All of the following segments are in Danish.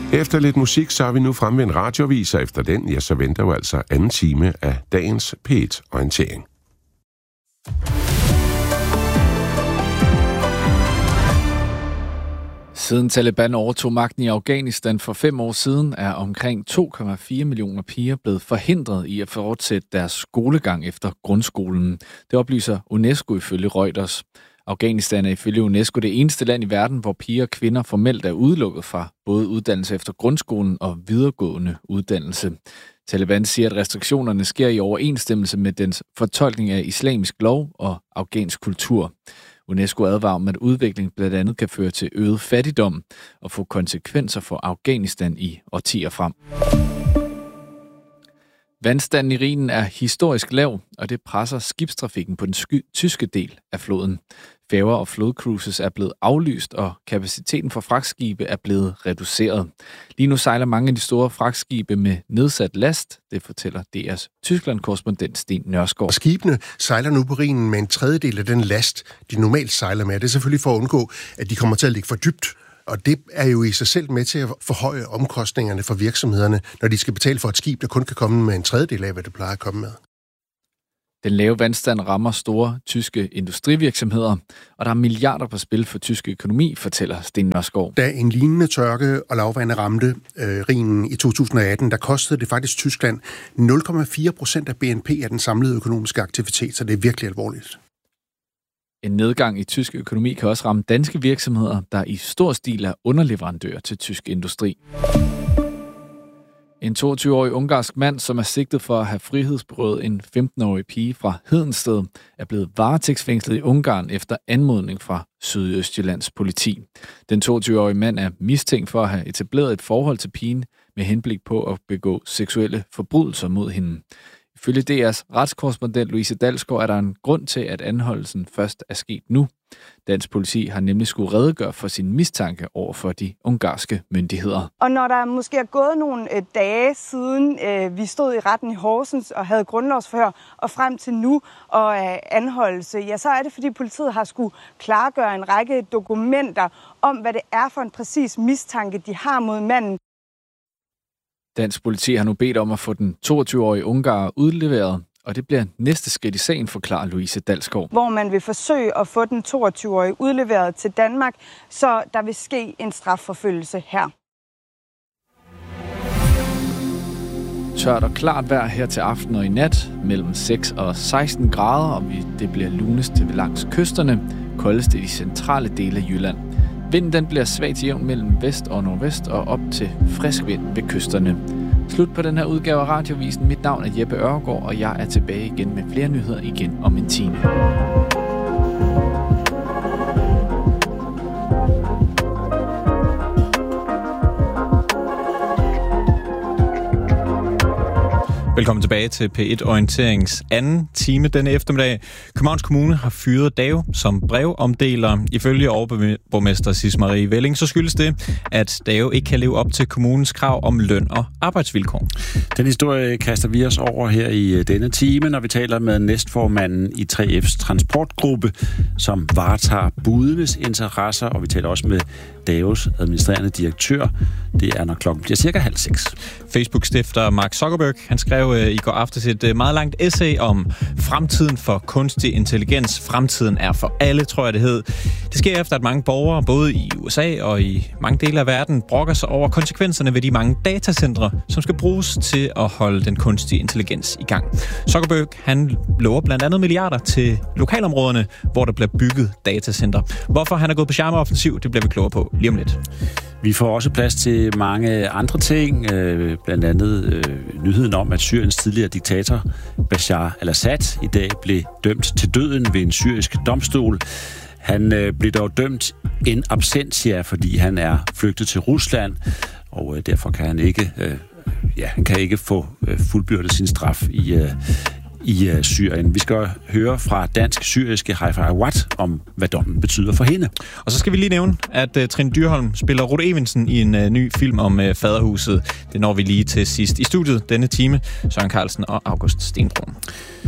Efter lidt musik, så er vi nu fremme ved en radioavis, og efter den, ja, så venter jo altså anden time af dagens P1-orientering. Siden Taliban overtog magten i Afghanistan for 5 år siden, er omkring 2,4 millioner piger blevet forhindret i at fortsætte deres skolegang efter grundskolen. Det oplyser UNESCO ifølge Reuters. Afghanistan er ifølge UNESCO det eneste land i verden, hvor piger og kvinder formelt er udelukket fra både uddannelse efter grundskolen og videregående uddannelse. Taliban siger, at restriktionerne sker i overensstemmelse med dens fortolkning af islamisk lov og afghansk kultur. UNESCO advarer om, at udviklingen blandt andet kan føre til øget fattigdom og få konsekvenser for Afghanistan i årtier frem. Vandstanden i Rhinen er historisk lav, og det presser skibstrafikken på den tyske del af floden. Færger og flodcruises er blevet aflyst, og kapaciteten for fragtskibe er blevet reduceret. Lige nu sejler mange af de store fragtskibe med nedsat last, det fortæller DR's Tyskland-korrespondent Sten Nørskov. Skibene sejler nu på Rhinen med en tredjedel af den last, de normalt sejler med. Det er selvfølgelig for at undgå, at de kommer til at ligge for dybt. Og det er jo i sig selv med til at forhøje omkostningerne for virksomhederne, når de skal betale for et skib, der kun kan komme med en tredjedel af, hvad det plejer at komme med. Den lave vandstand rammer store tyske industrivirksomheder, og der er milliarder på spil for tysk økonomi, fortæller Sten Nørskov. Da en lignende tørke og lavvande ramte Rhinen i 2018, der kostede det faktisk Tyskland 0,4% af BNP af den samlede økonomiske aktivitet, så det er virkelig alvorligt. En nedgang i tysk økonomi kan også ramme danske virksomheder, der i stor stil er underleverandører til tysk industri. En 22-årig ungarsk mand, som er sigtet for at have frihedsberøvet en 15-årig pige fra Hedensted, er blevet varetægtsfængslet i Ungarn efter anmodning fra Sydøstjyllands politi. Den 22-årige mand er mistænkt for at have etableret et forhold til pigen med henblik på at begå seksuelle forbrydelser mod hende. Ifølge DR's retskorrespondent Louise Dalsgaard er der en grund til, at anholdelsen først er sket nu. Dansk politi har nemlig skulle redegøre for sin mistanke over for de ungarske myndigheder. Og når der måske er gået nogle dage siden vi stod i retten i Horsens og havde grundlovsforhør og frem til nu og anholdelse, ja, så er det fordi politiet har skulle klargøre en række dokumenter om, hvad det er for en præcis mistanke, de har mod manden. Dansk politi har nu bedt om at få den 22-årige ungarer udleveret, og det bliver næste skridt i sagen, forklarer Louise Dalsgaard. Hvor man vil forsøge at få den 22-årige udleveret til Danmark, så der vil ske en strafforfølgelse her. Tørt og klart vejr her til aften og i nat, mellem 6 og 16 grader, og det bliver lunest langs kysterne, koldest i de centrale dele af Jylland. Vinden den bliver svag til jævn mellem vest og nordvest og op til frisk vind ved kysterne. Slut på den her udgave af Radiovisen. Mit navn er Jeppe Ørgaard, og jeg er tilbage igen med flere nyheder igen om en time. Velkommen tilbage til P1 Orienterings anden time denne eftermiddag. Københavns Kommune har fyret Dao som brevomdeler. Ifølge overborgmester Sis Marie Velling, så skyldes det, at Dao ikke kan leve op til kommunens krav om løn og arbejdsvilkår. Den historie kaster vi os over her i denne time, når vi taler med næstformanden i 3F's transportgruppe, som varetager budenes interesser, og vi taler også med Daos administrerende direktør. Det er, når klokken bliver cirka 5:30. Facebook-stifter Mark Zuckerberg, han skrev i går aftes et meget langt essay om fremtiden for kunstig intelligens. Fremtiden er for alle, tror jeg det hed. Det sker efter, at mange borgere, både i USA og i mange dele af verden, brokker sig over konsekvenserne ved de mange datacentre, som skal bruges til at holde den kunstige intelligens i gang. Zuckerberg, han lover blandt andet milliarder til lokalområderne, hvor der bliver bygget datacenter. Hvorfor han er gået på charmeoffensiv, det bliver vi klogere på lige om lidt. Vi får også plads til mange andre ting, blandt andet nyheden om, at Syriens tidligere diktator Bashar al-Assad i dag blev dømt til døden ved en syrisk domstol. Han blev dog dømt in absentia, fordi han er flygtet til Rusland, og derfor kan han ikke få fuldbyrdet sin straf i Syrien. Vi skal høre fra dansk-syriske Haifa Awad om, hvad dommen betyder for hende. Og så skal vi lige nævne, at Trine Dyrholm spiller Ruth Evensen i en ny film om faderhuset. Det når vi lige til sidst i studiet denne time. Søren Carlsen og August Stenbrun.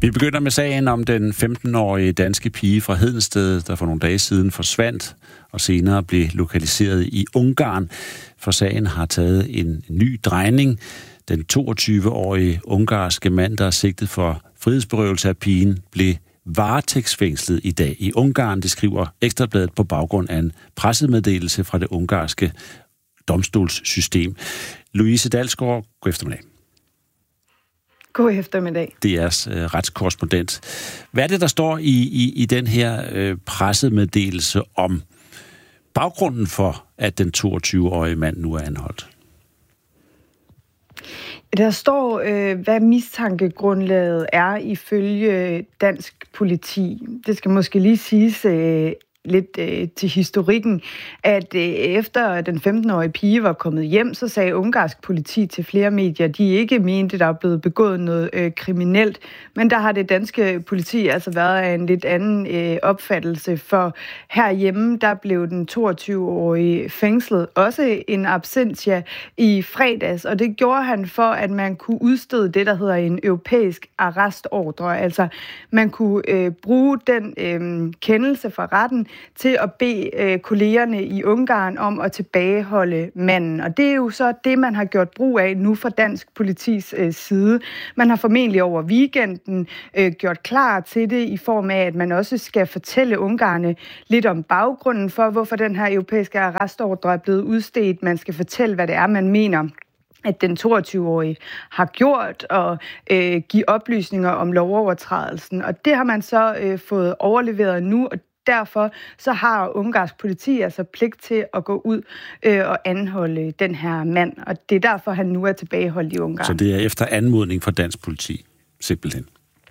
Vi begynder med sagen om den 15-årige danske pige fra Hedensted, der for nogle dage siden forsvandt og senere blev lokaliseret i Ungarn. For sagen har taget en ny drejning. Den 22-årige ungarske mand, der er sigtet for frihedsberøvelse af pigen, blev varetægtsfængslet i dag i Ungarn. Det skriver Ekstra Bladet på baggrund af en pressemeddelelse fra det ungarske domstolssystem. Louise Dalsgaard, god eftermiddag. God eftermiddag. DR's retskorrespondent. Hvad er det, der står i den her pressemeddelelse om baggrunden for, at den 22-årige mand nu er anholdt? Der står, hvad mistankegrundlaget er ifølge dansk politi. Det skal måske lige siges lidt til historikken, at efter den 15-årige pige var kommet hjem, så sagde ungarsk politi til flere medier, de ikke mente, der er blevet begået noget kriminelt. Men der har det danske politi altså været af en lidt anden opfattelse, for herhjemme, der blev den 22-årige fængslet. Også en absentia i fredags, og det gjorde han for, at man kunne udstede det, der hedder en europæisk arrestordre. Altså, man kunne bruge den kendelse fra retten til at bede kollegerne i Ungarn om at tilbageholde manden. Og det er jo så det, man har gjort brug af nu fra dansk politis side. Man har formentlig over weekenden gjort klar til det i form af, at man også skal fortælle ungarerne lidt om baggrunden for, hvorfor den her europæiske arrestordre er blevet udstedt. Man skal fortælle, hvad det er, man mener, at den 22-årige har gjort, og give oplysninger om lovovertrædelsen. Og det har man så fået overleveret nu, og derfor så har ungarsk politi altså pligt til at gå ud og anholde den her mand, og det er derfor, han nu er tilbageholdt i Ungarn. Så det er efter anmodning fra dansk politi, simpelthen?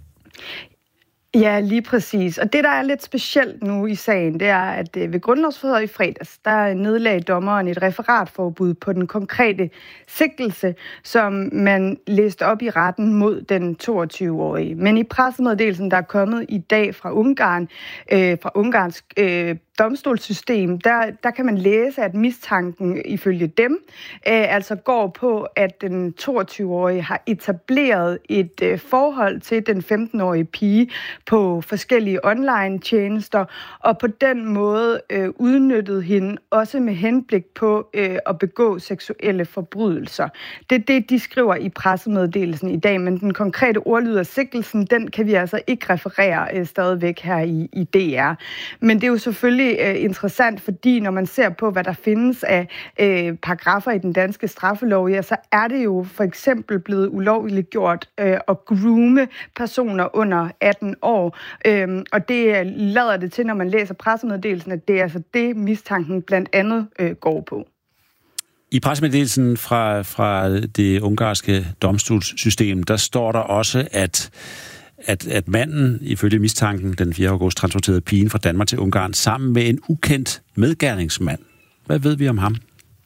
Ja, lige præcis. Og det, der er lidt specielt nu i sagen, det er, at ved grundlovsforhøret i fredags, der nedlagde dommeren et referatforbud på den konkrete sigtelse, som man læste op i retten mod den 22-årige. Men i pressemeddelelsen, der er kommet i dag fra Ungarn, fra ungarsk domstolssystem, der kan man læse, at mistanken ifølge dem altså går på, at den 22-årige har etableret et forhold til den 15-årige pige på forskellige online-tjenester, og på den måde udnyttet hende også med henblik på at begå seksuelle forbrydelser. Det er det, de skriver i pressemeddelelsen i dag, men den konkrete ordlyd af sigtelsen, den kan vi altså ikke referere stadigvæk her i DR. Men det er jo selvfølgelig interessant, fordi når man ser på, hvad der findes af paragrafer i den danske straffelov, ja, så er det jo for eksempel blevet ulovligt gjort at groome personer under 18 år. Og det lader det til, når man læser pressemeddelelsen, at det er altså det, mistanken blandt andet går på. I pressemeddelelsen fra det ungarske domstolssystem, der står der også, at manden, ifølge mistanken, den 4. august, transporterede pigen fra Danmark til Ungarn sammen med en ukendt medgerningsmand. Hvad ved vi om ham?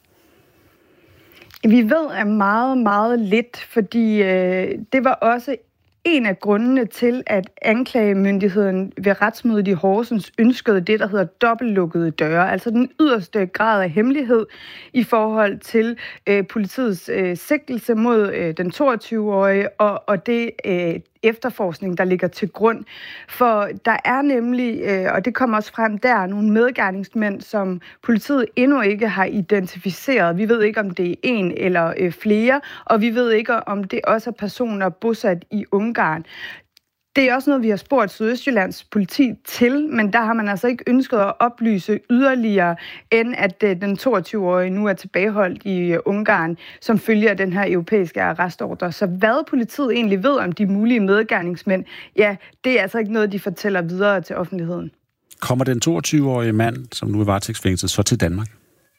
Vi ved meget, meget lidt, fordi det var også en af grundene til, at anklagemyndigheden ved retsmødet i Horsens ønskede det, der hedder dobbeltlukkede døre, altså den yderste grad af hemmelighed i forhold til politiets sigtelse mod den 22-årige og det efterforskning, der ligger til grund. For der er nemlig, og det kommer også frem der, nogle medgerningsmænd, som politiet endnu ikke har identificeret. Vi ved ikke, om det er en eller flere, og vi ved ikke, om det også er personer bosat i Ungarn. Det er også noget, vi har spurgt Sydøstjyllands politi til, men der har man altså ikke ønsket at oplyse yderligere, end at den 22-årige nu er tilbageholdt i Ungarn, som følger den her europæiske arrestordre. Så hvad politiet egentlig ved om de mulige medgerningsmænd, ja, det er altså ikke noget, de fortæller videre til offentligheden. Kommer den 22-årige mand, som nu er varetægtsfængslet, så til Danmark?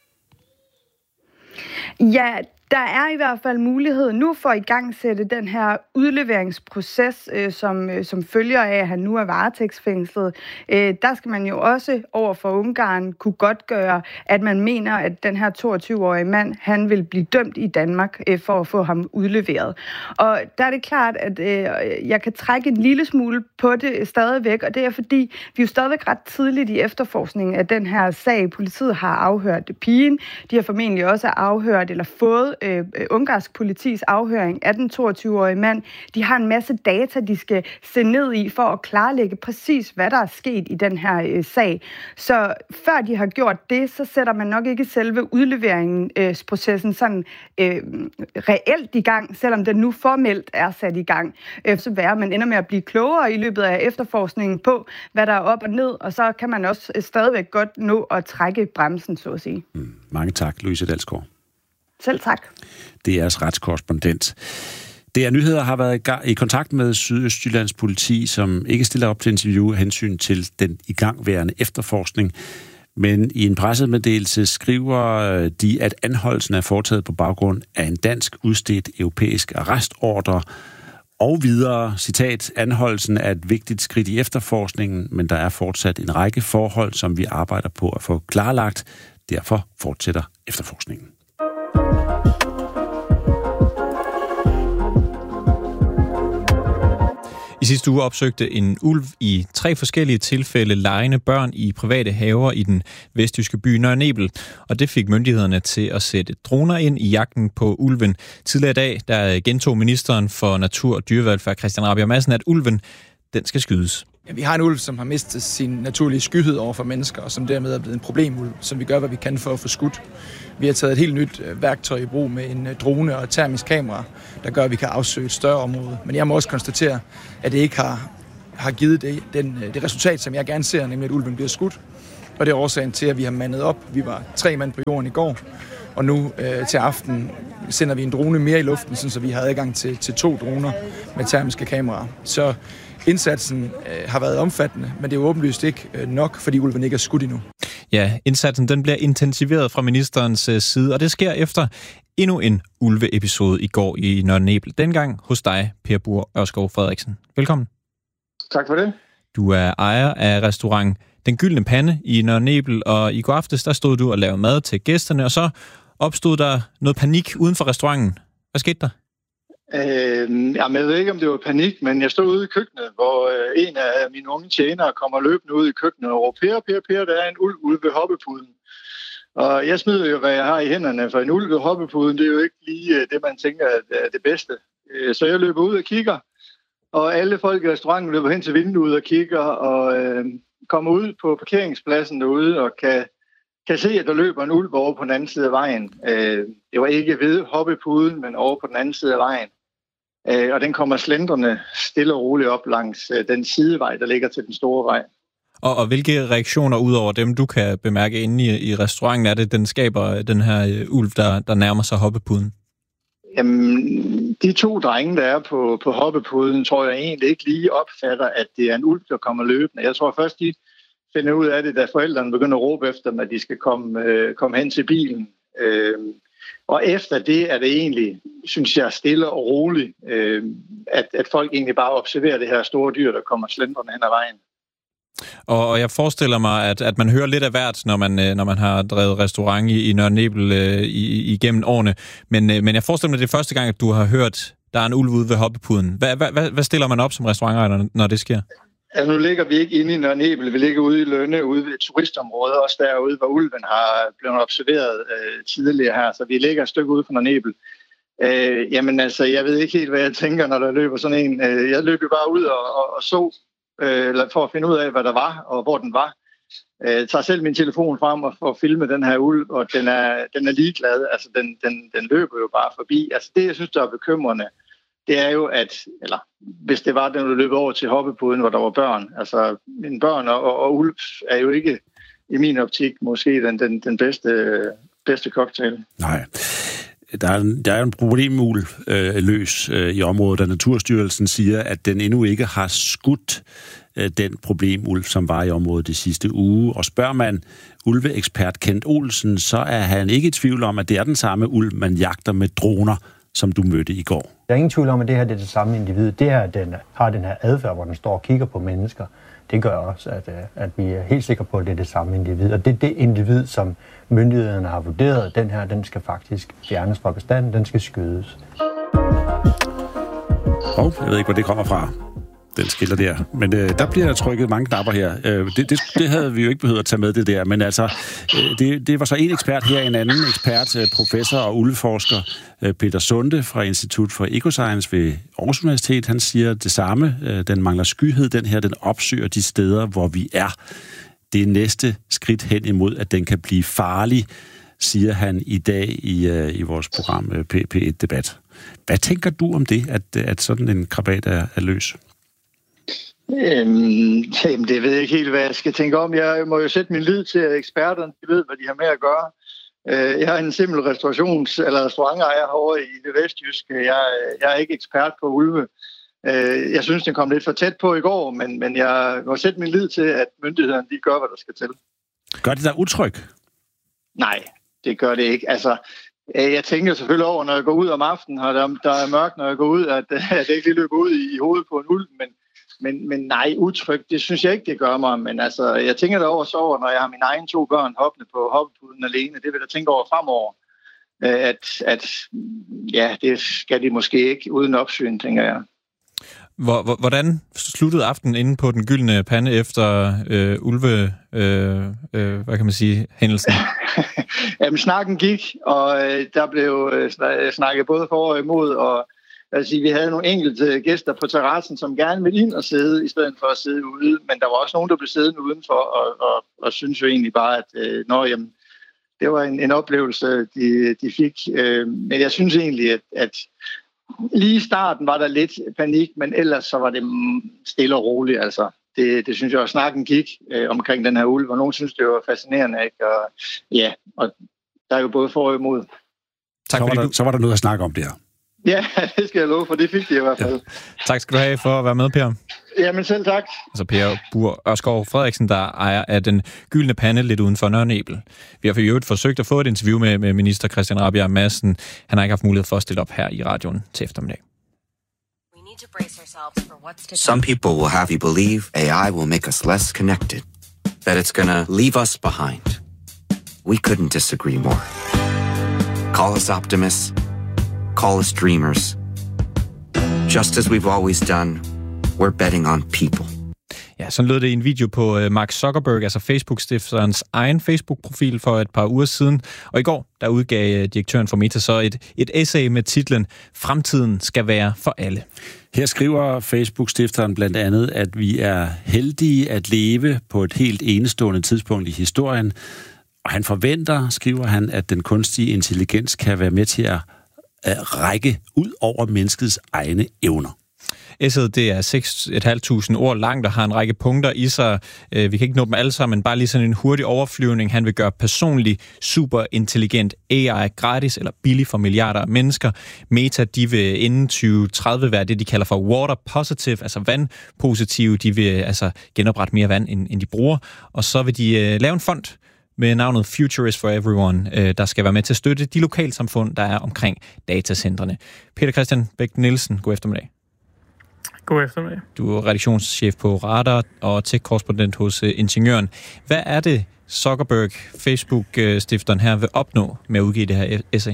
Ja, der er i hvert fald mulighed nu for at igangsætte den her udleveringsproces, som følger af, at han nu er varetægtsfængslet. Der skal man jo også over for Ungarn kunne godtgøre, at man mener, at den her 22-årige mand, han vil blive dømt i Danmark for at få ham udleveret. Og der er det klart, at jeg kan trække en lille smule på det stadigvæk, og det er fordi, vi er jo stadigvæk ret tidligt i efterforskningen af den her sag. Politiet har afhørt pigen, de har formentlig også afhørt eller fået ungarsk politis afhøring af den 22-årige mand. De har en masse data, de skal se ned i for at klarlægge præcis, hvad der er sket i den her sag. Så før de har gjort det, så sætter man nok ikke selve udleveringsprocessen sådan reelt i gang, selvom den nu formelt er sat i gang. Så man ender med at blive klogere i løbet af efterforskningen på, hvad der er op og ned, og så kan man også stadigvæk godt nå at trække bremsen, så at sige. Mange tak, Louise Dalsgaard. Selv tak. DR's retskorrespondent. DR Nyheder har været i kontakt med Sydøstjyllands politi, som ikke stiller op til interview af hensyn til den igangværende efterforskning. Men i en pressemeddelelse skriver de, at anholdelsen er foretaget på baggrund af en dansk udstedt europæisk arrestordre. Og videre, citat, anholdelsen er et vigtigt skridt i efterforskningen, men der er fortsat en række forhold, som vi arbejder på at få klarlagt. Derfor fortsætter efterforskningen. I sidste uge opsøgte en ulv i 3 forskellige tilfælde legende børn i private haver i den vestjyske by Nørre Nebel, og det fik myndighederne til at sætte droner ind i jagten på ulven. Tidligere i dag, der gentog ministeren for Natur og Dyrevelfærd, Christian Rabjerg Madsen, at ulven, den skal skydes. Ja, vi har en ulv, som har mistet sin naturlige skyhed over for mennesker, og som dermed er blevet en problemulv, som vi gør, hvad vi kan for at få skudt. Vi har taget et helt nyt værktøj i brug med en drone og et termisk kamera, der gør, at vi kan afsøge et større område. Men jeg må også konstatere, at det ikke har givet det resultat, som jeg gerne ser, nemlig at ulven bliver skudt. Og det er årsagen til, at vi har mandet op. Vi var 3 mand på jorden i går, og nu til aften sender vi en drone mere i luften, så vi har adgang til 2 droner med termiske kameraer. Så indsatsen har været omfattende, men det er jo åbenlyst ikke nok, fordi ulven ikke er skudt endnu. Ja, indsatsen den bliver intensiveret fra ministerens side, og det sker efter endnu en ulveepisode i går i Nørre Nebel. Dengang hos dig, Per Bur Ørskov Frederiksen. Velkommen. Tak for det. Du er ejer af restaurant Den Gyldne Pande i Nørre Nebel, og i går aftes der stod du og lavede mad til gæsterne, og så opstod der noget panik uden for restauranten. Hvad skete der? Jeg ved ikke, om det var panik, men jeg stod ude i køkkenet, hvor en af mine unge tjenere kommer løbende ud i køkkenet og råber, Per, der er en ulv ude ved hoppepuden. Og jeg smider jo, hvad jeg har i hænderne, for en ulv ved hoppepuden, det er jo ikke lige det, man tænker er det bedste. Så jeg løber ud og kigger, og alle folk i restauranten løber hen til vinduet og kigger, og kommer ud på parkeringspladsen derude og kan se, at der løber en ulv over på den anden side af vejen. Det var ikke ved hoppepuden, men over på den anden side af vejen. Og den kommer slendrende stille og roligt op langs den sidevej, der ligger til den store vej. Og hvilke reaktioner ud over dem, du kan bemærke inde i restauranten, er det, den skaber den her ulv, der nærmer sig hoppepuden? Jamen, de 2 drenge, der er på hoppepuden, tror jeg egentlig ikke lige opfatter, at det er en ulv, der kommer løbende. Jeg tror først, de finder ud af det, da forældrene begynder at råbe efter dem, at de skal komme hen til bilen. Og efter det er det egentlig, synes jeg, stille og roligt, at folk egentlig bare observerer det her store dyr, der kommer slendrende hen ad vejen. Og jeg forestiller mig, at man hører lidt af hvert, når man har drevet restaurant i Nørre Nebel igennem årene. Men jeg forestiller mig, at det er første gang, at du har hørt, der er en ulv ude ved hoppepuden. Hvad stiller man op som restaurantejer, når det sker? Altså, nu ligger vi ikke inde i Nørre Nebel. Vi ligger ude i Lønne, ude ved et turistområde, også derude, hvor ulven har blevet observeret tidligere her. Så vi ligger et stykke ude fra Nørre Nebel. Jamen altså, jeg ved ikke helt, hvad jeg tænker, når der løber sådan en. Jeg løb jo bare ud og så, for at finde ud af, hvad der var, og hvor den var. Tager selv min telefon frem og får filmet den her ulv, og den er ligeglad. Altså, den løber jo bare forbi. Altså, det, jeg synes, der er bekymrende, det er jo, at, eller hvis det var, den løb over til hoppepuden, hvor der var børn. Altså, mine børn og ulv er jo ikke, i min optik, måske den bedste cocktail. Nej. Der er en problemul løs i området, og Naturstyrelsen siger, at den endnu ikke har skudt den problemulv, som var i området de sidste uge. Og spørger man ulveekspert Kent Olsen, så er han ikke i tvivl om, at det er den samme ulv, man jagter med droner, som du mødte i går. Der er ingen tvivl om, at det her det er det samme individ. Det her, den har den her adfærd, hvor den står og kigger på mennesker. Det gør også, at vi er helt sikre på, at det er det samme individ. Og det er det individ, som myndighederne har vurderet. Den her, den skal faktisk fjernes fra bestanden. Den skal skydes. Jeg ved ikke, hvor det kommer fra. den skiller der. Men der bliver trykket mange knapper her. Det havde vi jo ikke behøvet at tage med det der. Men altså, det var så en ekspert her, en anden ekspert, professor og ulveforsker, Peter Sunde fra Institut for Ecoscience ved Aarhus Universitet. Han siger det samme. Den mangler skyhed, den her, den opsøger de steder, hvor vi er. Det er næste skridt hen imod, at den kan blive farlig, siger han i dag i vores program P1 Debat. Hvad tænker du om det, at sådan en krabat er løs? Det ved jeg ikke helt, hvad jeg skal tænke om. Jeg må jo sætte min lid til, at eksperterne ved, hvad de har med at gøre. Jeg er en simpel restaurantejer herovre i det vestjyske. Jeg er ikke ekspert på ulve. Jeg synes, den kom lidt for tæt på i går, men jeg må sætte min lid til, at myndighederne de gør, hvad der skal til. Gør det der utryg? Nej, det gør det ikke. Altså, jeg tænker selvfølgelig over, når jeg går ud om aftenen, og der er mørkt, når jeg går ud, at det ikke lige løber ud i hovedet på en ulv, men nej, utryg, det synes jeg ikke, det gør mig. Men altså, jeg tænker derover så over, når jeg har mine egne 2 børn hoppende på hoppepuden alene, det vil jeg tænke over fremover. Det skal de måske ikke uden opsyn, tænker jeg. Hvordan sluttede aftenen inde på den gyldne pande efter hvad kan man sige, hændelsen? Jamen, snakken gik, og der blev snakket både for og imod, og vi havde nogle enkelte gæster på terrassen, som gerne ville ind og sidde, i stedet for at sidde ude, men der var også nogen, der blev siddende udenfor, og synes jo egentlig bare, at det var en oplevelse, de fik. Men jeg synes egentlig, at lige i starten var der lidt panik, men ellers så var det stille og roligt. Altså, det synes jeg, at snakken gik omkring den her ulv, og nogen synes, det var fascinerende. Ikke? Og der er jo både for og imod. Så var der noget at snakke om der. Ja, det skal jeg love for. Det fik de i hvert fald. Tak skal du have for at være med, Per. Jamen selv tak. Altså Per Bur Ørskov Frederiksen, der ejer af den gyldne pande lidt uden for Nørre Nebel. Vi har for øvrigt forsøgt at få et interview med minister Christian Rabjerg Madsen. Han har ikke haft mulighed for at stille op her i radioen til eftermiddag. Some people will have you believe AI will make us less connected, that it's gonna leave us behind. We couldn't disagree more. Call us optimists, call us dreamers. Just as we've always done, we're betting on people. Ja, sådan lød det i en video på Mark Zuckerberg, altså Facebook-stifterens egen Facebook-profil for et par uger siden. Og i går, der udgav direktøren for Meta så et essay med titlen "Fremtiden skal være for alle". Her skriver Facebook-stifteren blandt andet, at vi er heldige at leve på et helt enestående tidspunkt i historien. Og han forventer, skriver han, at den kunstige intelligens kan være med til at række ud over menneskets egne evner. Essayet, det er 6.500 ord langt og har en række punkter i sig. Vi kan ikke nå dem alle sammen, men bare lige sådan en hurtig overflyvning. Han vil gøre personlig, superintelligent AI gratis eller billig for milliarder af mennesker. Meta, de vil inden 2030 være det, de kalder for water positive, altså vandpositive. De vil altså genoprette mere vand, end de bruger. Og så vil de lave en fond med navnet Future is for Everyone, der skal være med til at støtte de lokalsamfund, der er omkring datacentrene. Peter Christian Bæk Nielsen, god eftermiddag. God eftermiddag. Du er redaktionschef på Radar og tech-korrespondent hos Ingeniøren. Hvad er det, Zuckerberg, Facebook-stifteren her, vil opnå med at udgive det her essay?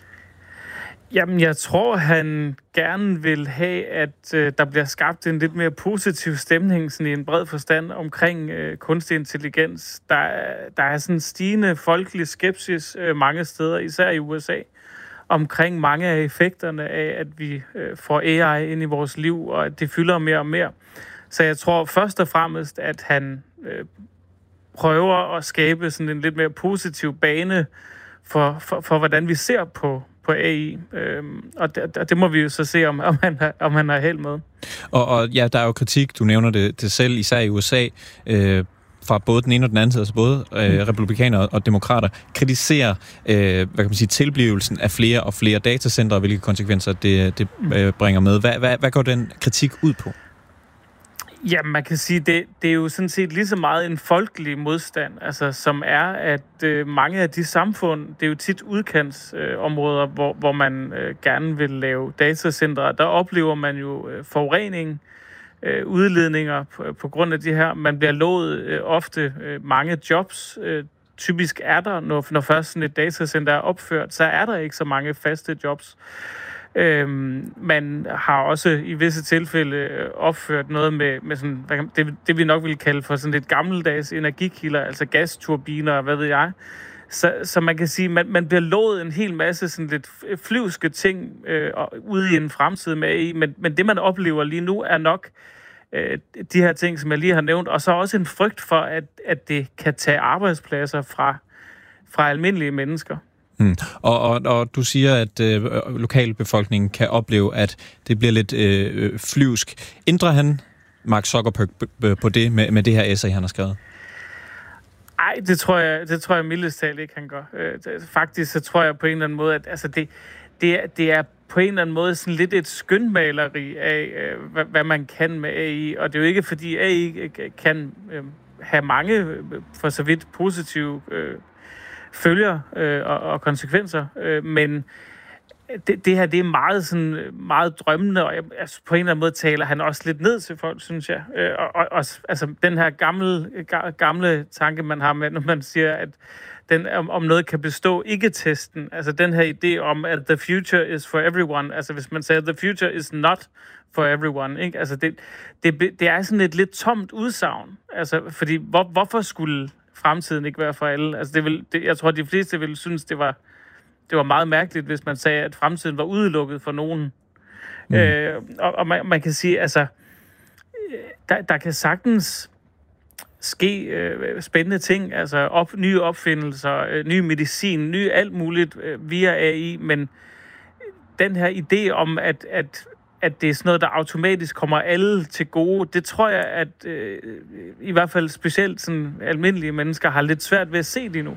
Jamen, jeg tror, han gerne vil have, at der bliver skabt en lidt mere positiv stemning sådan i en bred forstand omkring kunstig intelligens. Der er sådan stigende folkelig skepsis mange steder, især i USA, omkring mange af effekterne af, at vi får AI ind i vores liv, og at det fylder mere og mere. Så jeg tror først og fremmest, at han prøver at skabe sådan en lidt mere positiv bane for hvordan vi ser på AI. Og det må vi jo så se, om han har held med. Og ja, der er jo kritik, du nævner det selv, især i USA, fra både den ene og den anden side, altså både republikanere og demokrater, kritiserer hvad kan man sige, tilblivelsen af flere og flere datacentre, hvilke konsekvenser det bringer med. Hvad går den kritik ud på? Ja, man kan sige, det er jo sådan set lige så meget en folkelig modstand, altså som er, at mange af de samfund, det er jo tit udkantsområder, hvor man gerne vil lave datacentre. Der oplever man jo forurening, udledninger på grund af de her. Man bliver lovet ofte mange jobs. Typisk er der, når først sådan et datacenter er opført, så er der ikke så mange faste jobs. Man har også i visse tilfælde opført noget med sådan, det vi nok vil kalde for sådan lidt gammeldags energikilder, altså gasturbiner og hvad ved jeg. Så man kan sige, man bliver lovet en hel masse sådan lidt flyvske ting ude i en fremtid med AI, men det man oplever lige nu er nok de her ting, som jeg lige har nævnt, og så også en frygt for, at det kan tage arbejdspladser fra almindelige mennesker. Og du siger, at lokalbefolkningen kan opleve, at det bliver lidt flyvsk. Ændrer han Mark Zuckerberg på det med det her essay, han har skrevet? Nej, det tror jeg mildest talt ikke, han gør. Faktisk så tror jeg på en eller anden måde, at altså det er på en eller anden måde sådan lidt et skønmaleri af, hvad man kan med AI. Og det er jo ikke, fordi AI kan have mange, for så vidt, positive følger og konsekvenser, men det her, det er meget, sådan, meget drømmende, og altså, på en eller anden måde taler han også lidt ned til folk, synes jeg. Og altså, den her gamle tanke, man har med, når man siger, at om noget kan bestå ikke-testen, altså den her idé om, at the future is for everyone, altså hvis man siger, the future is not for everyone, ikke? Altså det er sådan et lidt tomt udsagn, altså fordi hvorfor skulle fremtiden ikke være for alle? Altså jeg tror, de fleste ville synes, det var meget mærkeligt, hvis man sagde, at fremtiden var udelukket for nogen. Og man kan sige, altså, der kan sagtens ske spændende ting, altså nye opfindelser, ny medicin, ny alt muligt via AI, men den her idé om, at det er sådan noget, der automatisk kommer alle til gode, det tror jeg, at i hvert fald specielt sådan almindelige mennesker har lidt svært ved at se lige nu.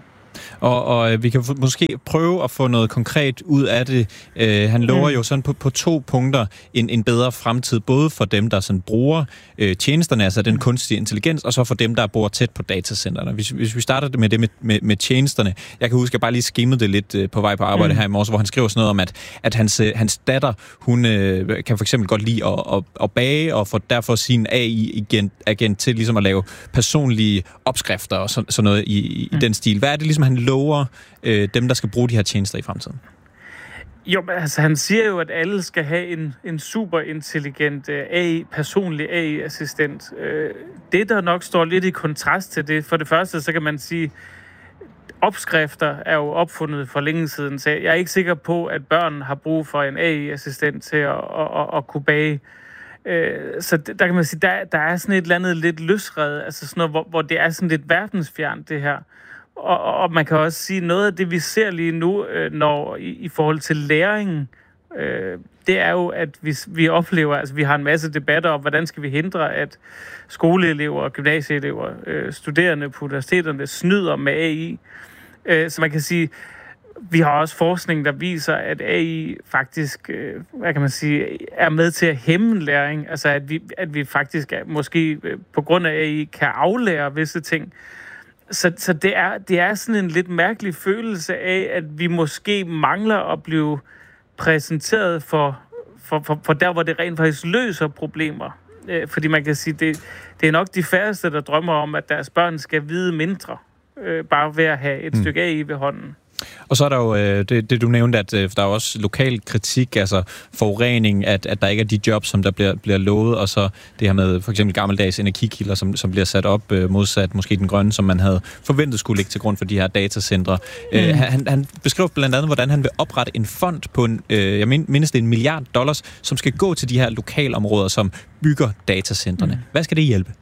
Og vi kan måske prøve at få noget konkret ud af det. Han lover jo sådan på 2 punkter en bedre fremtid, både for dem, der sådan bruger tjenesterne, altså den kunstige intelligens, og så for dem, der bor tæt på datacenterne. Hvis vi starter med det med tjenesterne. Jeg kan huske, at jeg bare lige skimmede det lidt på vej på arbejde her i morges, hvor han skriver sådan noget om, at hans datter, hun kan for eksempel godt lide at bage, og får derfor sin AI-agent til ligesom at lave personlige opskrifter og sådan noget i den stil. Hvad er det ligesom, han lover dem, der skal bruge de her tjenester i fremtiden? Jo, altså han siger jo, at alle skal have en super intelligent personlig AI-assistent. Det, der nok står lidt i kontrast til det, for det første, så kan man sige, opskrifter er jo opfundet for længe siden, så jeg er ikke sikker på, at børn har brug for en AI-assistent til at kunne bage. Så der kan man sige, der er sådan et eller andet lidt løsredet, altså sådan noget, hvor det er sådan lidt verdensfjernt, det her. Og man kan også sige, noget af det, vi ser lige nu, når i forhold til læringen, det er jo, at vi oplever, altså vi har en masse debatter om, hvordan skal vi hindre, at skoleelever og gymnasieelever, studerende på universiteterne, snyder med AI. Så man kan sige, vi har også forskning, der viser, at AI faktisk, hvad kan man sige, er med til at hæmme læring. Altså at vi faktisk måske på grund af AI kan aflære visse ting. Så det er sådan en lidt mærkelig følelse af, at vi måske mangler at blive præsenteret for der, hvor det rent faktisk løser problemer. Fordi man kan sige, det er nok de færreste, der drømmer om, at deres børn skal vide mindre, bare ved at have et stykke AI ved hånden. Og så er der jo det du nævnte, at der er også lokal kritik, altså forurening, at der ikke er de jobs, som der bliver lovet, og så det her med for eksempel gammeldags energikilder, som bliver sat op, modsat måske den grønne, som man havde forventet skulle ligge til grund for de her datacentre. Han beskrev blandt andet, hvordan han vil oprette en fond på jeg mindes det $1 milliard, som skal gå til de her lokalområder, som bygger datacentrene. Hvad skal det hjælpe?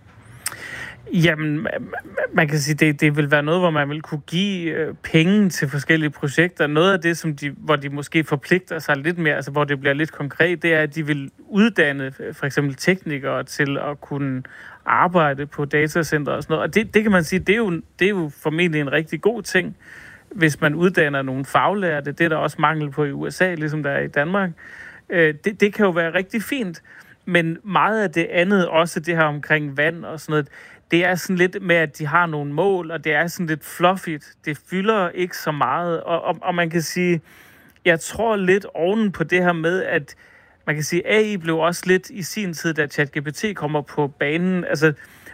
Jamen, man kan sige, det vil være noget, hvor man vil kunne give penge til forskellige projekter. Noget af det, hvor de måske forpligter sig lidt mere, altså hvor det bliver lidt konkret, det er, at de vil uddanne for eksempel teknikere til at kunne arbejde på datacenter og sådan noget. Og det kan man sige, det er jo formentlig en rigtig god ting, hvis man uddanner nogle faglærte. Det er der også mangel på i USA, ligesom der er i Danmark. Det kan jo være rigtig fint, men meget af det andet, også det her omkring vand og sådan noget, det er sådan lidt med, at de har nogle mål, og det er sådan lidt fluffigt. Det fylder ikke så meget, og man kan sige, jeg tror lidt oven på det her med, at man kan sige, AI blev også lidt i sin tid, da ChatGPT kommer på banen. Altså,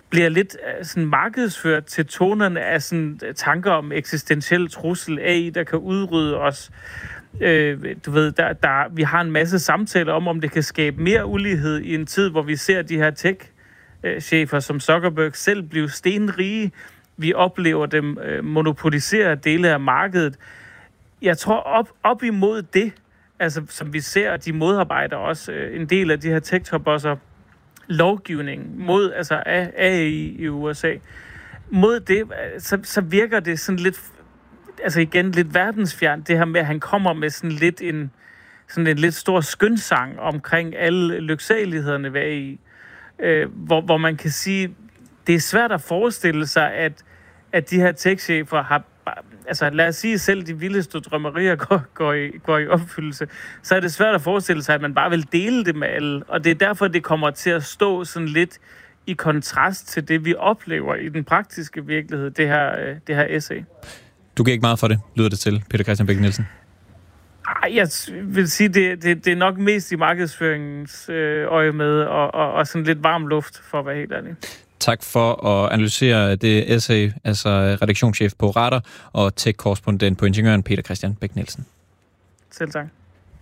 bliver lidt sådan markedsført til tonerne af sådan tanker om eksistentiel trussel, AI, der kan udrydde os. Du ved, vi har en masse samtaler om det kan skabe mere ulighed i en tid, hvor vi ser de her tech-chefer som Zuckerberg selv blive stenrige. Vi oplever dem monopolisere dele af markedet. Jeg tror op imod det, altså som vi ser, de modarbejder også en del af de her tech-topbosser lovgivning mod altså af AI i USA. Mod det, så virker det sådan lidt, altså igen lidt verdensfjernt, det her med, at han kommer med sådan en lidt stor skønsang omkring alle lyksalighederne ved AI. Hvor man kan sige, det er svært at forestille sig, at de her tech-chefer har, altså lad os sige selv de vildeste drømmerier går i opfyldelse, så er det svært at forestille sig, at man bare vil dele det med alle. Og det er derfor, det kommer til at stå sådan lidt i kontrast til det, vi oplever i den praktiske virkelighed, det her essay. Du giver ikke meget for det, lyder det til, Peter Christian Bæk Nielsen. Jeg vil sige, det er nok mest i markedsføringens øje med, og sådan lidt varm luft, for at være helt ærlig. Tak for at analysere det essay, altså redaktionschef på Radar og tech-korrespondent på Ingeniøren, Peter Christian Bæk Nielsen. Selv tak.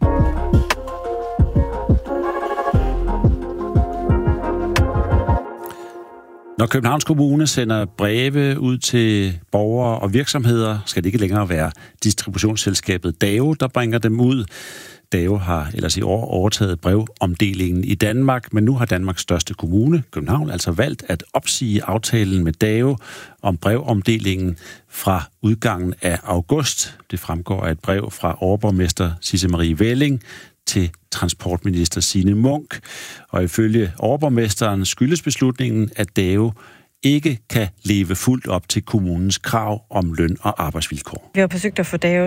Når Københavns Kommune sender breve ud til borgere og virksomheder, skal det ikke længere være distributionsselskabet DAO, der bringer dem ud. DAO har ellers i år overtaget brevomdelingen i Danmark, men nu har Danmarks største kommune, København, altså valgt at opsige aftalen med DAO om brevomdelingen fra udgangen af august. Det fremgår af et brev fra overborgmester Sisse Marie Velling til transportminister Signe Munk. Og ifølge overborgmesteren skyldes beslutningen, at DAO ikke kan leve fuldt op til kommunens krav om løn- og arbejdsvilkår. Vi har forsøgt at få DAO